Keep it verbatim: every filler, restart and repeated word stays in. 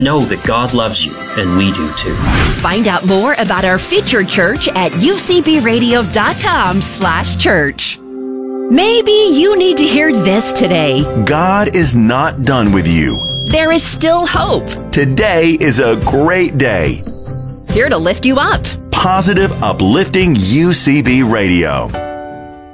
Know that God loves you, and we do too. Find out more about our featured church at u c b radio dot com slash church. Maybe you need to hear this today. God is not done with you. There is still hope. Today is a great day. Here to lift you up. Positive, uplifting U C B Radio.